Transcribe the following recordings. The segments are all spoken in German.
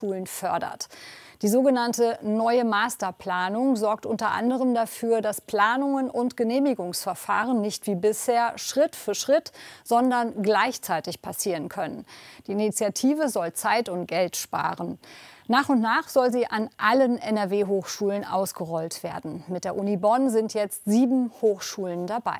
Schulen fördert. Die sogenannte neue Masterplanung sorgt unter anderem dafür, dass Planungen und Genehmigungsverfahren nicht wie bisher Schritt für Schritt, sondern gleichzeitig passieren können. Die Initiative soll Zeit und Geld sparen. Nach und nach soll sie an allen NRW-Hochschulen ausgerollt werden. Mit der Uni Bonn sind jetzt 7 Hochschulen dabei.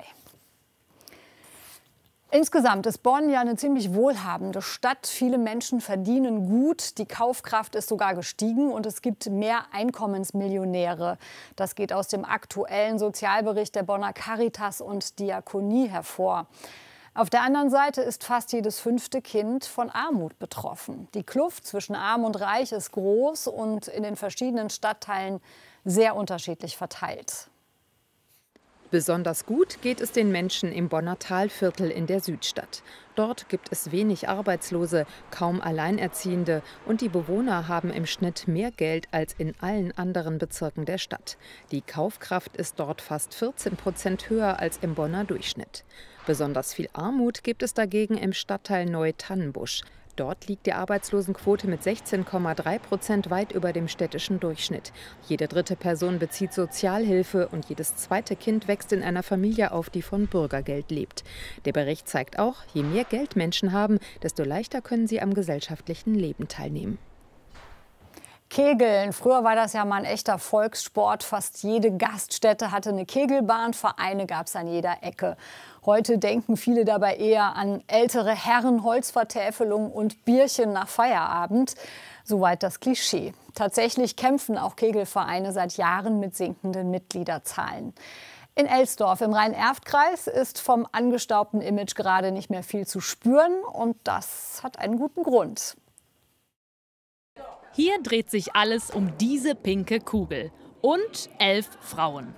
Insgesamt ist Bonn ja eine ziemlich wohlhabende Stadt. Viele Menschen verdienen gut, die Kaufkraft ist sogar gestiegen und es gibt mehr Einkommensmillionäre. Das geht aus dem aktuellen Sozialbericht der Bonner Caritas und Diakonie hervor. Auf der anderen Seite ist fast jedes 5. Kind von Armut betroffen. Die Kluft zwischen Arm und Reich ist groß und in den verschiedenen Stadtteilen sehr unterschiedlich verteilt. Besonders gut geht es den Menschen im Bonner Talviertel in der Südstadt. Dort gibt es wenig Arbeitslose, kaum Alleinerziehende und die Bewohner haben im Schnitt mehr Geld als in allen anderen Bezirken der Stadt. Die Kaufkraft ist dort fast 14% höher als im Bonner Durchschnitt. Besonders viel Armut gibt es dagegen im Stadtteil Neu-Tannenbusch. Dort liegt die Arbeitslosenquote mit 16,3% weit über dem städtischen Durchschnitt. Jede 3. Person bezieht Sozialhilfe und jedes 2. Kind wächst in einer Familie auf, die von Bürgergeld lebt. Der Bericht zeigt auch, je mehr Geld Menschen haben, desto leichter können sie am gesellschaftlichen Leben teilnehmen. Kegeln. Früher war das ja mal ein echter Volkssport. Fast jede Gaststätte hatte eine Kegelbahn, Vereine gab es an jeder Ecke. Heute denken viele dabei eher an ältere Herren, Holzvertäfelung und Bierchen nach Feierabend. Soweit das Klischee. Tatsächlich kämpfen auch Kegelvereine seit Jahren mit sinkenden Mitgliederzahlen. In Elsdorf im Rhein-Erft-Kreis ist vom angestaubten Image gerade nicht mehr viel zu spüren. Und das hat einen guten Grund. Hier dreht sich alles um diese pinke Kugel und 11 Frauen.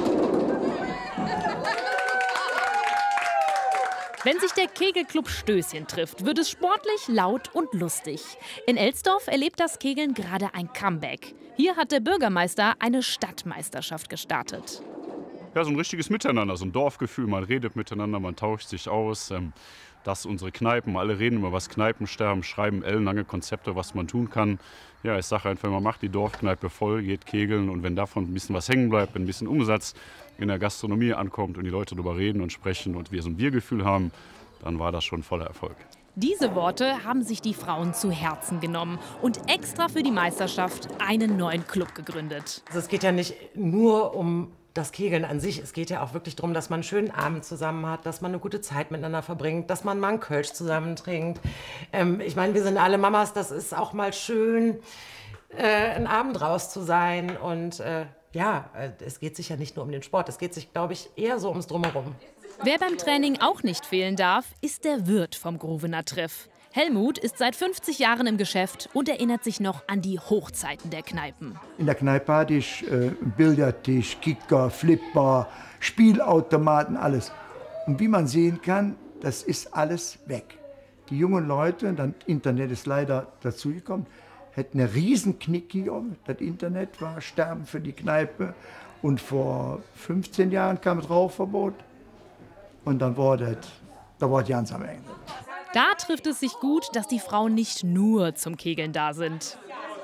Wenn sich der Kegelclub Stößchen trifft, wird es sportlich, laut und lustig. In Elsdorf erlebt das Kegeln gerade ein Comeback. Hier hat der Bürgermeister eine Stadtmeisterschaft gestartet. Ja, so ein richtiges Miteinander, so ein Dorfgefühl. Man redet miteinander, man tauscht sich aus. Dass unsere Kneipen, alle reden über was Kneipensterben, schreiben ellenlange Konzepte, was man tun kann. Ja, ich sage einfach, man macht die Dorfkneipe voll, geht kegeln und wenn davon ein bisschen was hängen bleibt, ein bisschen Umsatz in der Gastronomie ankommt und die Leute darüber reden und sprechen und wir so ein Biergefühl haben, dann war das schon voller Erfolg. Diese Worte haben sich die Frauen zu Herzen genommen und extra für die Meisterschaft einen neuen Club gegründet. Also es geht ja nicht nur um das Kegeln an sich, es geht ja auch wirklich darum, dass man einen schönen Abend zusammen hat, dass man eine gute Zeit miteinander verbringt, dass man mal einen Kölsch zusammen trinkt. Ich meine, wir sind alle Mamas, das ist auch mal schön, einen Abend raus zu sein. Und es geht sich ja nicht nur um den Sport, es geht sich, glaube ich, eher so ums Drumherum. Wer beim Training auch nicht fehlen darf, ist der Wirt vom Grovener Treff. Helmut ist seit 50 Jahren im Geschäft und erinnert sich noch an die Hochzeiten der Kneipen. In der Kneipe hatte ich Billardtisch, Kicker, Flipper, Spielautomaten, alles. Und wie man sehen kann, das ist alles weg. Die jungen Leute, das Internet ist leider dazugekommen, hätten einen riesen Knick hier. Das Internet war Sterben für die Kneipe. Und vor 15 Jahren kam das Rauchverbot. Und dann war das ganz am Ende. Da trifft es sich gut, dass die Frauen nicht nur zum Kegeln da sind.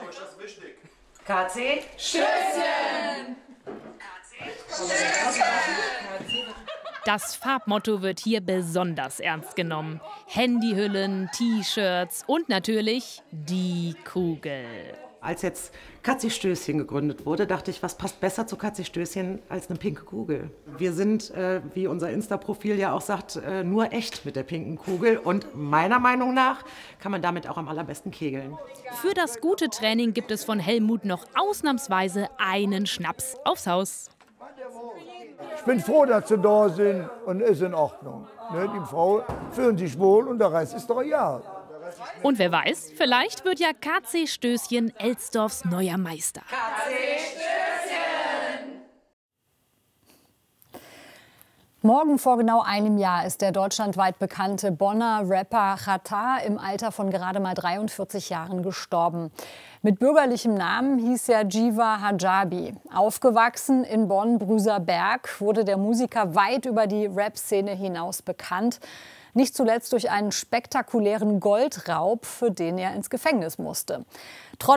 KC, Stößchen! Das Farbmotto wird hier besonders ernst genommen. Handyhüllen, T-Shirts und natürlich die Kugel. Als jetzt Katzi Stößchen gegründet wurde, dachte ich, was passt besser zu Katzi Stößchen als eine pinke Kugel. Wir sind, wie unser Insta-Profil ja auch sagt, nur echt mit der pinken Kugel. Und meiner Meinung nach kann man damit auch am allerbesten kegeln. Für das gute Training gibt es von Helmut noch ausnahmsweise einen Schnaps aufs Haus. Ich bin froh, dass sie da sind und ist in Ordnung. Die Frau fühlen sich wohl und der Rest ist doch ja. Und wer weiß, vielleicht wird ja KC Stößchen Elsdorfs neuer Meister. KC Stößchen! Morgen vor genau einem Jahr ist der deutschlandweit bekannte Bonner Rapper Xatar im Alter von gerade mal 43 Jahren gestorben. Mit bürgerlichem Namen hieß er Jiva Hajabi. Aufgewachsen in Bonn-Brüserberg wurde der Musiker weit über die Rap-Szene hinaus bekannt. Nicht zuletzt durch einen spektakulären Goldraub, für den er ins Gefängnis musste.